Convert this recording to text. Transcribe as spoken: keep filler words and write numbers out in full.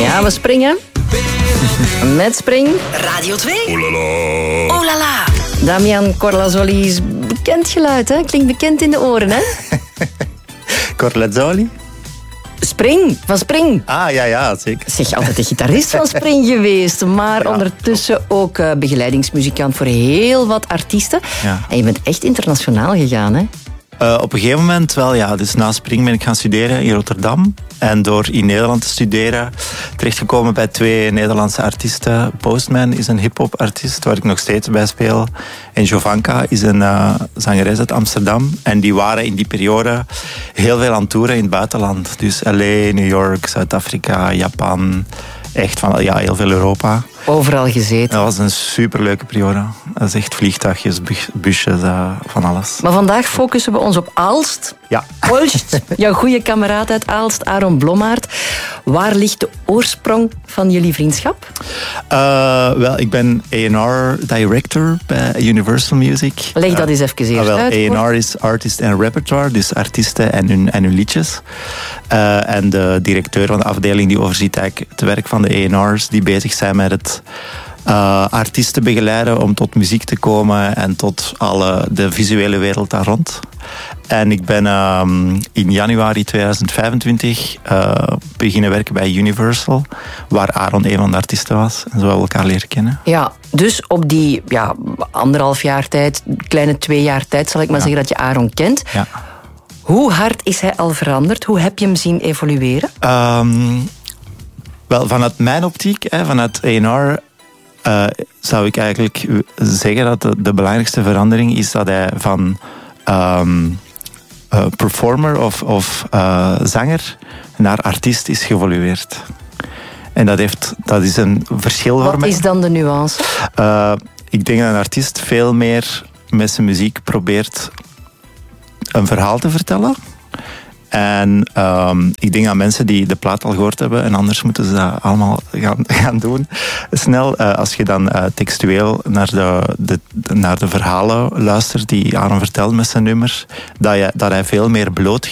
Ja, we springen. Met Spring. Radio twee. Oh la la. Oh la la. Damian Corlazzoli's bekend geluid, hè? Klinkt bekend in de oren, hè? Corlazzoli? Spring, van Spring. Ah, ja, ja, zeker. Zeg, altijd de gitarist van Spring geweest, maar Ja, ondertussen ook uh, begeleidingsmuzikant voor heel wat artiesten. Ja. En je bent echt internationaal gegaan, hè? Uh, op een gegeven moment wel, ja. Dus na Spring ben ik gaan studeren in Rotterdam. En door in Nederland te studeren, terechtgekomen bij twee Nederlandse artiesten. Postman is een hip-hop artiest waar ik nog steeds bij speel. En Jovanka is een uh, zangeres uit Amsterdam. En die waren in die periode heel veel aan het toeren in het buitenland. Dus L A, New York, Zuid-Afrika, Japan. Echt van ja, heel veel Europa. Overal gezeten. Dat was een superleuke periode. Dat is echt vliegtuigjes, busjes, uh, van alles. Maar vandaag focussen we ons op Aalst. Ja. Olst, jouw goede kameraad uit Aalst, Aaron Blommaert. Waar ligt de oorsprong van jullie vriendschap? Uh, wel, ik ben A en R director bij Universal Music. Leg dat eens even eerst uh, wel, uit. A en R is artist en repertoire, dus artiesten en hun, en hun liedjes. Uh, en de directeur van de afdeling die overziet eigenlijk het werk van de A en R's die bezig zijn met het Uh, artiesten begeleiden om tot muziek te komen en tot alle, de visuele wereld daar rond. En ik ben uh, in januari tweeduizend vijfentwintig uh, beginnen werken bij Universal, waar Aaron een van de artiesten was. En zo hebben we elkaar leren kennen. Ja, dus op die ja, anderhalf jaar tijd, kleine twee jaar tijd, zal ik maar ja. zeggen dat je Aaron kent. Ja. Hoe hard is hij al veranderd? Hoe heb je hem zien evolueren? Um, Wel, vanuit mijn optiek, hè, vanuit A en R, uh, zou ik eigenlijk zeggen dat de, de belangrijkste verandering is dat hij van um, uh, performer of, of uh, zanger naar artiest is geëvolueerd. En dat, heeft, dat is een verschil Wat voor mij. Wat is dan de nuance? Uh, ik denk dat een artiest veel meer met zijn muziek probeert een verhaal te vertellen. En um, ik denk aan mensen die de plaat al gehoord hebben en anders moeten ze dat allemaal gaan, gaan doen. Snel, uh, als je dan uh, textueel naar de, de, naar de verhalen luistert die Aaron vertelt met zijn nummers, dat, je, dat hij veel meer bloot,